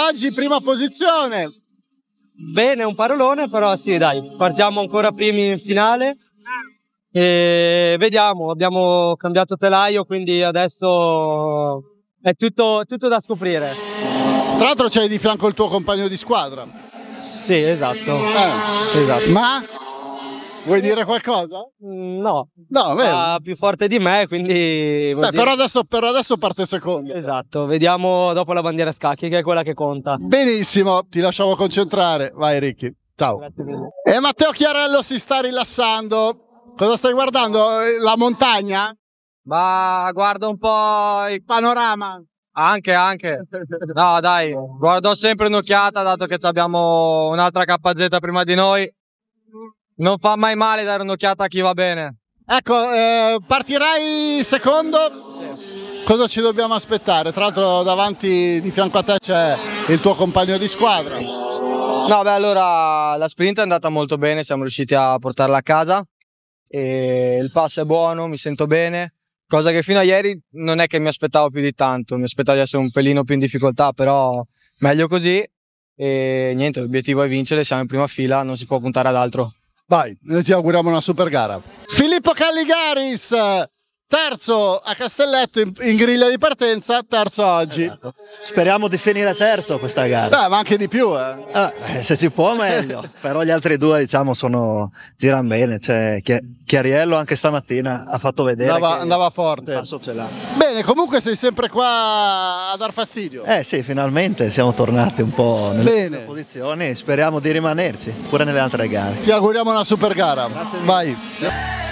oggi prima posizione. Bene, un parolone, però sì, dai, partiamo ancora primi in finale e vediamo, abbiamo cambiato telaio, quindi adesso è tutto da scoprire. Tra l'altro c'hai di fianco il tuo compagno di squadra. Sì, esatto. Esatto. Ma vuoi dire qualcosa? No, vero. più forte di me, quindi... Per adesso parte secondo. Esatto, vediamo dopo la bandiera a scacchi, che è quella che conta. Benissimo, ti lasciamo concentrare. Vai Ricky, ciao. Grazie mille. E Matteo Chiarello si sta rilassando. Cosa stai guardando? La montagna? Ma guardo un po' Il panorama? Anche. No, dai, guardo sempre un'occhiata, dato che abbiamo un'altra KZ prima di noi. Non fa mai male dare un'occhiata a chi va bene. Ecco, partirai secondo? Cosa ci dobbiamo aspettare? Tra l'altro davanti di fianco a te c'è il tuo compagno di squadra. No, beh, allora la sprint è andata molto bene, siamo riusciti a portarla a casa e il passo è buono, mi sento bene, cosa che fino a ieri non è che mi aspettavo più di tanto, mi aspettavo di essere un pelino più in difficoltà, però meglio così e niente, l'obiettivo è vincere, siamo in prima fila, non si può puntare ad altro. Vai, noi ti auguriamo una super gara. Filippo Calligaris, terzo a Castelletto in griglia di partenza, terzo oggi. Esatto. Speriamo di finire terzo questa gara. Ma anche di più, se si può meglio. Però gli altri due diciamo girano bene. Cioè, Chiariello anche stamattina ha fatto vedere andava forte. Il passo ce l'ha. Bene, comunque sei sempre qua a dar fastidio. Sì, finalmente siamo tornati un po' nelle posizioni. Speriamo di rimanerci pure nelle altre gare. Ti auguriamo una super gara. Grazie. Vai.